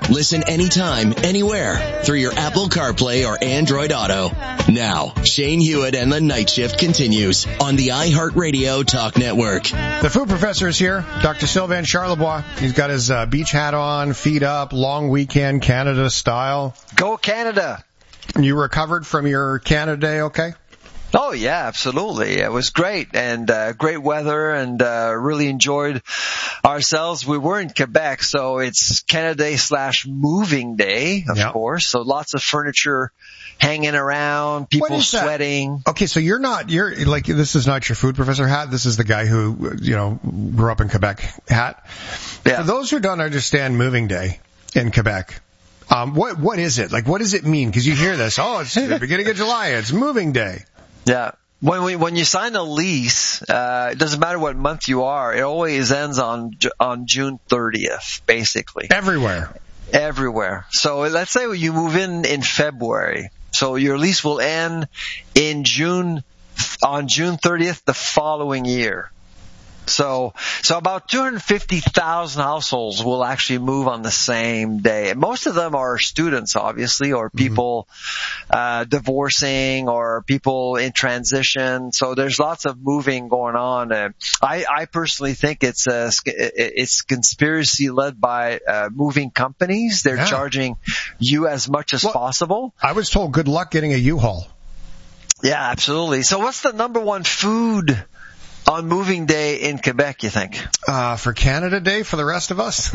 Listen anytime, anywhere through your Apple CarPlay or Android Auto. Now, Shane Hewitt and the Night Shift continues on the iHeartRadio Talk Network. The food professor is here, Dr. Sylvain Charlebois. He's got his beach hat on, feet up, long weekend, Canada style. Go Canada! You recovered from your Canada Day, okay? Oh, yeah, absolutely. It was great, and great weather, and really enjoyed ourselves. We were in Quebec, so it's Canada Day / moving day, of course. So lots of furniture hanging around, people sweating. Okay, so you're like, this is not your food professor hat. This is the guy who, grew up in Quebec hat. Yeah. For those who don't understand moving day in Quebec, what is it? Like, what does it mean? Because you hear this, it's the beginning of July, it's moving day. Yeah. When you sign a lease, it doesn't matter what month you are, it always ends on June 30th, basically. Everywhere. So let's say you move in February. So your lease will end on June 30th the following year. So about 250,000 households will actually move on the same day. Most of them are students, obviously, or people divorcing, or people in transition. So there's lots of moving going on. I personally think it's conspiracy led by moving companies. They're charging you as much as possible. I was told good luck getting a U-Haul. Yeah, absolutely. So what's the number one food on moving day in Quebec, you think? For Canada Day, for the rest of us?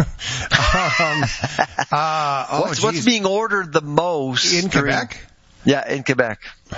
What's being ordered the most? In Quebec? Yeah, in Quebec.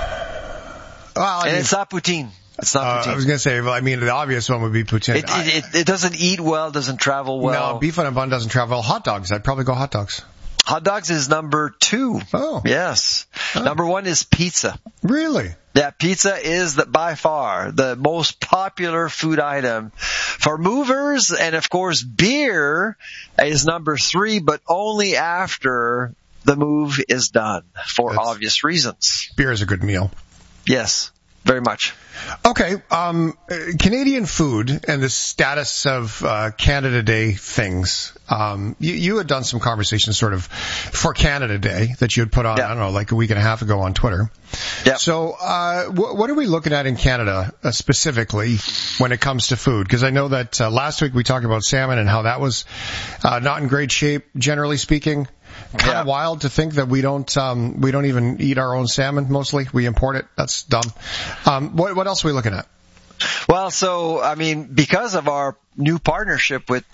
Well, it's not poutine. It's not poutine. I was going to say, the obvious one would be poutine. It doesn't eat well, doesn't travel well. No, beef on a bun doesn't travel well. Hot dogs. I'd probably go hot dogs. Hot dogs is number 2. Oh. Yes. Oh. Number 1 is pizza. Really? Yeah, pizza is by far the most popular food item for movers. And of course, beer is number 3, but only after the move is done for obvious reasons. Beer is a good meal. Yes, very much. Okay, Canadian food and the status of Canada Day things. You had done some conversations sort of for Canada Day that you had put on, I don't know, like a week and a half ago on Twitter. Yeah. So what are we looking at in Canada specifically when it comes to food? Because I know that last week we talked about salmon and how that was not in great shape, generally speaking. Kind of wild to think that we don't even eat our own salmon mostly. We import it. That's dumb. What else are we looking at? Well, so, because of our new partnership with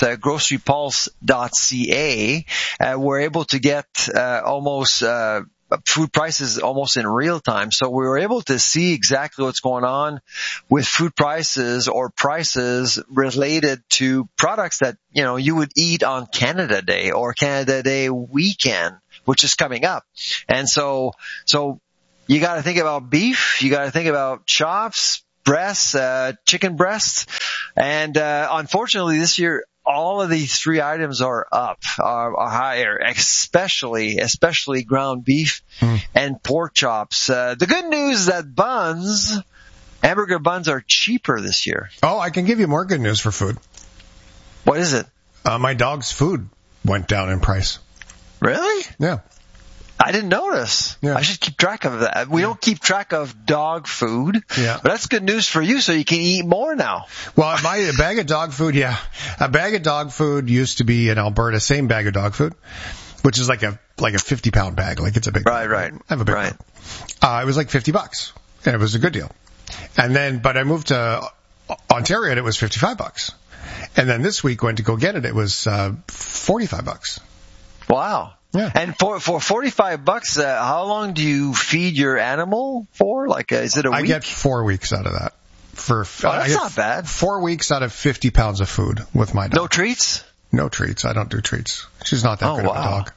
grocerypulse.ca, we're able to get almost food prices almost in real time. So we were able to see exactly what's going on with food prices or prices related to products that, you would eat on Canada Day or Canada Day weekend, which is coming up. And so you got to think about beef. You got to think about chops, breasts, chicken breasts. And unfortunately this year, all of these 3 items are up, are higher, especially ground beef and pork chops. The good news is that hamburger buns are cheaper this year. Oh, I can give you more good news for food. What is it? My dog's food went down in price. Really? Yeah. I didn't notice. Yeah. I should keep track of that. We don't keep track of dog food. Yeah. But that's good news for you, so you can eat more now. Well, a bag of dog food, a bag of dog food used to be in Alberta, same bag of dog food, which is like a 50-pound bag. Like it's a big bag. Right. I have a big bag. It was like $50, and it was a good deal. But I moved to Ontario, and it was $55. And then this week, went to go get it, it was $45. Wow. Yeah. And for $45, how long do you feed your animal for? Like, is it a week? I get 4 weeks out of that. That's not bad. 4 weeks out of 50 pounds of food with my dog. No treats? No treats. I don't do treats. She's not that good of a dog.